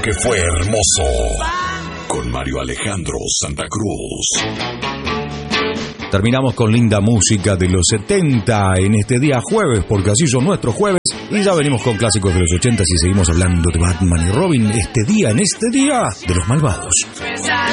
que fue hermoso. Con Mario Alejandro Santa Cruz. Terminamos con linda música de los 70 en este día jueves, porque así son nuestros jueves. Y ya venimos con clásicos de los 80 y seguimos hablando de Batman y Robin en este día de los malvados.